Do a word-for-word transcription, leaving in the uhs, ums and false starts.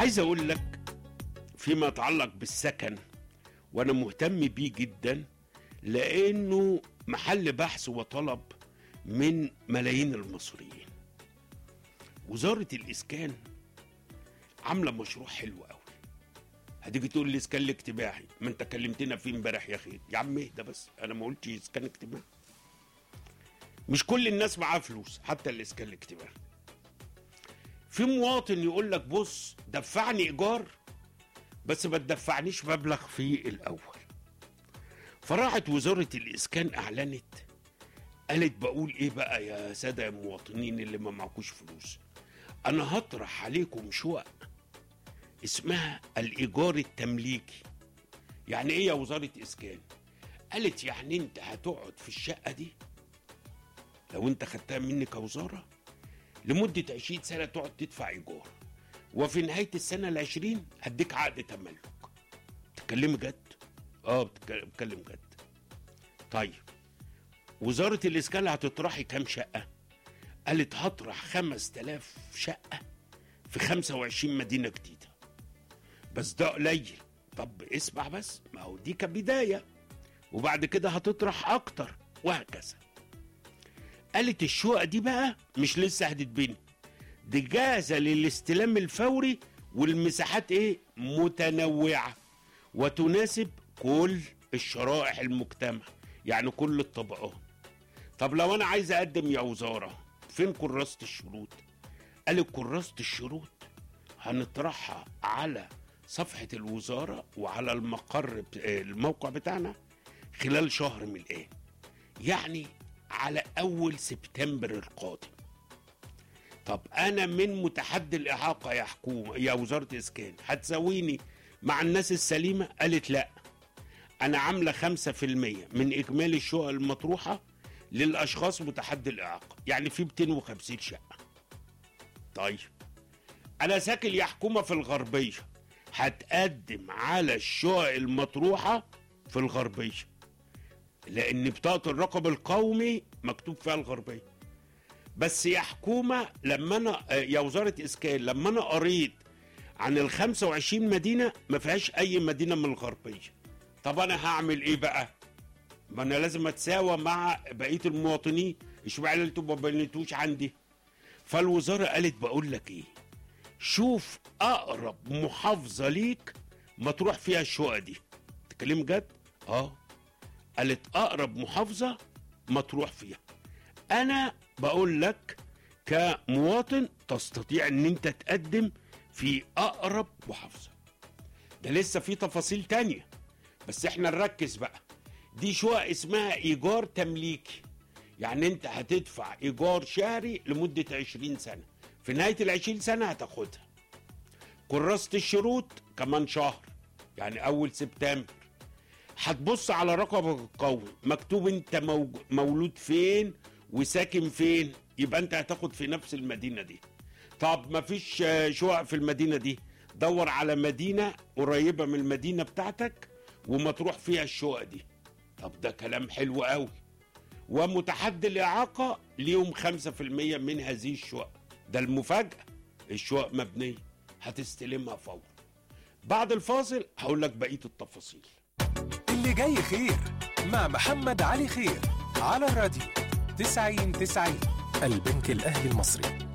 عايز اقول لك فيما يتعلق بالسكن، وانا مهتم بيه جدا لانه محل بحث وطلب من ملايين المصريين. وزارة الاسكان عامله مشروع حلو قوي. هتيجي تقول لي اسكان الاجتماعي، ما انت كلمتنا فيه امبارح يا اخي. يا عم اهدى بس، انا ما قلتش اسكان اجتماعي. مش كل الناس معاها فلوس حتى الاسكان الاجتماعي. في مواطن يقول لك بص دفعني ايجار بس ما تدفعنيش مبلغ فيه الاول. فراحت وزارة الاسكان اعلنت، قالت بقول ايه بقى يا سادة المواطنين اللي ما معكوش فلوس، انا هطرح عليكم شقق اسمها الايجار التمليكي. يعني ايه يا وزارة اسكان؟ قالت يعني انت هتقعد في الشقة دي لو انت خدتها مني كوزارة لمدة عشرين سنة تقعد تدفع ايجار، وفي نهاية السنة العشرين هديك عقد تملك. تتكلم جد؟ اه بتكلم جد. طيب وزارة الاسكان هتطرحي كام شقة؟ قالت هطرح خمس تلاف شقة في خمسة وعشرين مدينة جديدة. بس ده قليل. طب اسمع بس، ما هو دي كبداية وبعد كده هتطرح اكتر وهكذا. قالت الشقق دي بقى مش لسه هتتبني، دي جاهزة للاستلام الفوري، والمساحات ايه؟ متنوعة وتناسب كل الشرائح المجتمع، يعني كل الطبقات. طب لو انا عايز اقدم يا وزارة، فين كراسة الشروط؟ قالت كراسة الشروط هنطرحها على صفحة الوزارة وعلى المقر الموقع بتاعنا خلال شهر من الآن، يعني على أول سبتمبر القادم. طب أنا من متحدي الإعاقة يا حكومة يا وزارة إسكان هتساويني مع الناس السليمة؟ قالت لا، أنا عاملة خمسة في المية من إجمالي الشقق المطروحة للأشخاص متحدي الإعاقة، يعني في مئتين وخمسين شقة. طيب أنا ساكن يا حكومة في الغربية، هتقدم على الشقق المطروحة في الغربية لأن بطاقة الرقم القومي مكتوب فيها الغربية. بس يا حكومة لما أنا يا وزارة إسكان لما أنا قريت عن ال خمسة وعشرين مدينة ما فيهاش أي مدينة من الغربية. طب أنا هعمل إيه بقى؟ ما أنا لازم أتساوى مع بقية المواطنين، اشمعنى انتوا ما بنيتوش عندي؟ فالوزارة قالت بقول لك إيه، شوف أقرب محافظة ليك ما تروح فيها الشقة دي. تكلم جد؟ آه. قالت أقرب محافظة ما تروح فيها. أنا بقول لك كمواطن تستطيع أن أنت تقدم في أقرب محافظة. ده لسه في تفاصيل تانية بس احنا نركز بقى. دي شقق اسمها إيجار تمليكي، يعني أنت هتدفع إيجار شهري لمدة عشرين سنة، في نهاية العشرين سنة هتاخدها. كراسة الشروط كمان شهر، يعني أول سبتمبر. هتبص على رقمك القومي مكتوب انت مولود فين وساكن فين، يبقى انت هتاخد في نفس المدينة دي. طب مفيش شقق في المدينة دي، دور على مدينة قريبة من المدينة بتاعتك وما تروح فيها الشقق دي. طب ده كلام حلو قوي. ومتحدي الإعاقة ليهم خمسة في المية من هذه الشقق. ده المفاجأة، الشقق مبنية هتستلمها فورا. بعد الفاصل هقول لك بقية التفاصيل. اللي جاي خير مع محمد علي خير على الراديو تسعين تسعين البنك الأهلي المصري.